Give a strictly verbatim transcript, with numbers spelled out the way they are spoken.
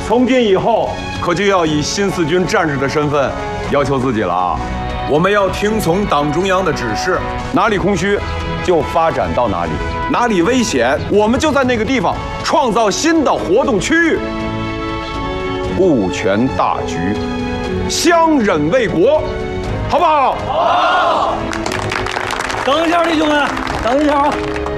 从今以后可就要以新四军战士的身份要求自己了啊！我们要听从党中央的指示，哪里空虚就发展到哪里，哪里危险我们就在那个地方创造新的活动区域，顾全大局，相忍为国，好不好？ 好。等一下，弟兄们，等一下啊！